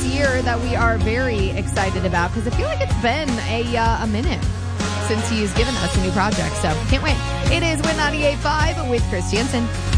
year that we are very excited about because I feel like it's been a minute since he's given us a new project. So can't wait. It is Win 98.5 with Chris Jensen.